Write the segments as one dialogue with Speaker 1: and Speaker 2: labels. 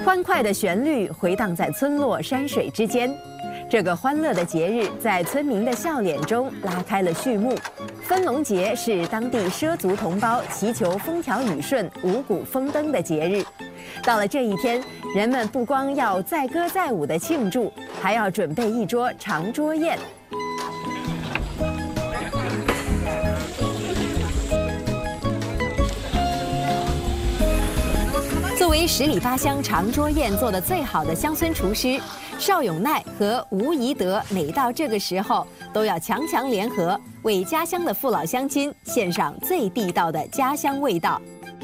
Speaker 1: 欢快的旋律回荡在村落山水之间。这个欢乐的节日在村民的笑脸中拉开了序幕。分龙节是当地畲族同胞祈求风调雨顺、五谷丰登的节日。到了这一天，人们不光要载歌载舞的庆祝，还要准备一桌长桌宴。作为十里八乡长桌宴做得最好的乡村厨师，邵永奈和吴宜德每到这个时候都要强联合，为家乡的父老乡亲献上最地道的家乡味道。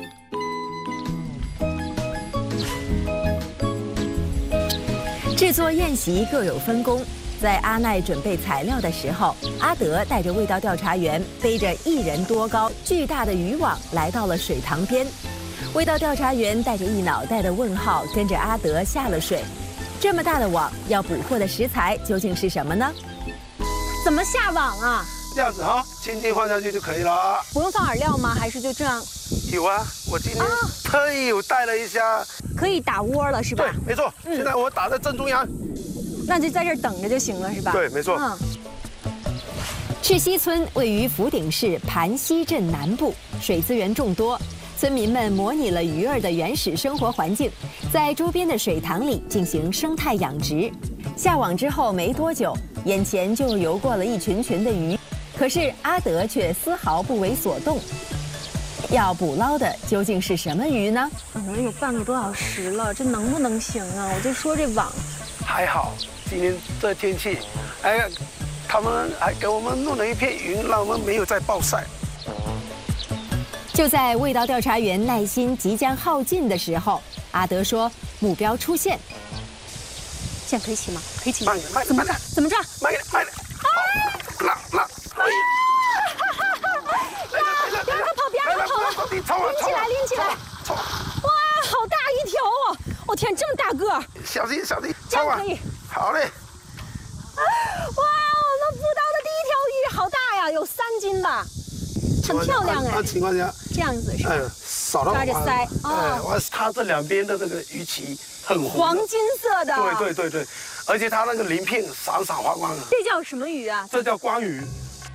Speaker 1: 制作宴席各有分工，在阿奈准备材料的时候，阿德带着味道调查员背着1人多高巨大的渔网来到了水塘边。味道调查员带着一脑袋的问号，跟着阿德下了水。这么大的网，要捕获的食材究竟是什么呢？
Speaker 2: 怎么下网啊？
Speaker 3: 这样子哈，轻轻放下去就可以了。
Speaker 2: 不用放饵料吗？还是就这样？
Speaker 3: 有啊，我今天特意有带了一下。
Speaker 2: 可以打窝了是吧？
Speaker 3: 对，没错。现在我打在正中央。
Speaker 2: 那就在这儿等着就行了是吧？
Speaker 3: 对，没错。
Speaker 1: 赤溪村位于福鼎市盘溪镇南部，水资源众多。村民们模拟了鱼儿的原始生活环境，在周边的水塘里进行生态养殖。下网之后没多久，眼前就游过了一群群的鱼，可是阿德却丝毫不为所动。要捕捞的究竟是什么鱼呢？
Speaker 2: 等了有半个多小时了，这能不能行啊？我就说这网
Speaker 3: 还好，今天这天气，哎，他们还给我们弄了一片云，让我们没有在暴晒。
Speaker 1: 就在味道调查员耐心即将耗尽的时候，阿德说目标出现。
Speaker 2: 现在可以起吗？可以起吗？
Speaker 3: 慢点，
Speaker 2: 怎么抓？怎么抓？
Speaker 3: 慢点，慢点。拉。
Speaker 2: 拎起来！哇，好大一条哦！我天，这么大个！
Speaker 3: 小心！
Speaker 2: 这样可以。
Speaker 3: 好嘞。
Speaker 2: 哇，我们捕到的第一条鱼好大呀，有3斤吧，很漂亮哎。
Speaker 3: 情况下，
Speaker 2: 这样子是吧？
Speaker 3: 少了
Speaker 2: 抓着鳃。
Speaker 3: 它这两边的这个鱼鳍很红，
Speaker 2: 黄金色的。
Speaker 3: 对，而且它那个鳞片闪闪发光的。
Speaker 2: 这叫什么鱼啊？
Speaker 3: 这叫光鱼。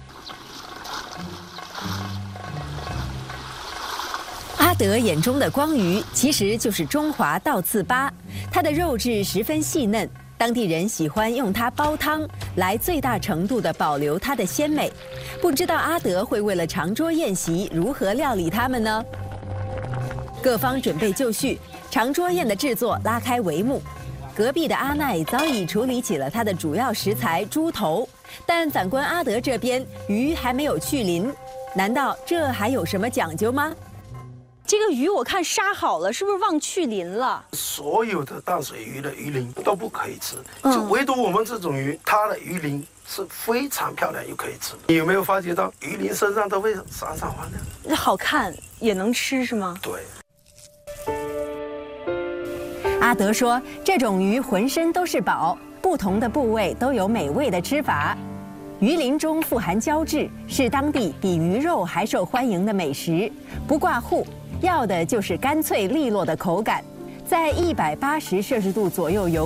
Speaker 1: 阿德眼中的光鱼其实就是中华倒刺巴，它的肉质十分细嫩，当地人喜欢用它煲汤，来最大程度地保留它的鲜美。不知道阿德会为了长桌宴席如何料理它们呢？各方准备就绪，长桌宴的制作拉开帷幕。隔壁的阿奈早已处理起了他的主要食材猪头，但反观阿德这边，鱼还没有去鳞，难道这还有什么讲究吗？
Speaker 2: 这个鱼我看杀好了，是不是忘去鳞了？
Speaker 3: 所有的淡水鱼的鱼鳞都不可以吃，就唯独我们这种鱼，它的鱼鳞是非常漂亮又可以吃的。你有没有发觉到鱼鳞身上都会闪闪发亮？
Speaker 2: 好看也能吃是吗？
Speaker 3: 对。
Speaker 1: 阿德说，这种鱼浑身都是宝，不同的部位都有美味的吃法。鱼鳞中富含胶质，是当地比鱼肉还受欢迎的美食，不挂糊。要的就是干脆利落的口感，在180摄氏度左右油